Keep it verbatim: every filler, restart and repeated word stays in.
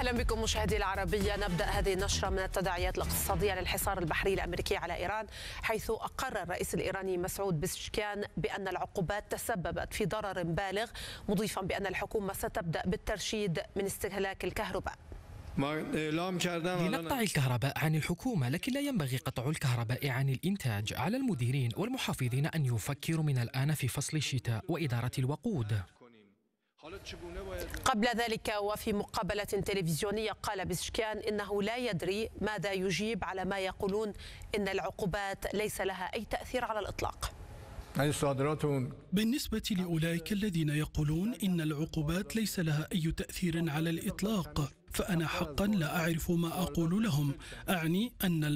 أهلا بكم مشاهدي العربية. نبدأ هذه النشرة من التداعيات الاقتصادية للحصار البحري الأمريكي على إيران، حيث أقر الرئيس الإيراني مسعود بزشكيان بأن العقوبات تسببت في ضرر بالغ، مضيفا بأن الحكومة ستبدأ بالترشيد من استهلاك الكهرباء. لنقطع الكهرباء عن الحكومة، لكن لا ينبغي قطع الكهرباء عن الإنتاج. على المديرين والمحافظين أن يفكروا من الآن في فصل الشتاء وإدارة الوقود. قبل ذلك وفي مقابلة تلفزيونية قال بزشكيان إنه لا يدري ماذا يجيب على ما يقولون إن العقوبات ليس لها أي تأثير على الإطلاق. بالنسبة لأولئك الذين يقولون إن العقوبات ليس لها أي تأثير على الإطلاق، فأنا حقا لا أعرف ما أقول لهم. أعني أن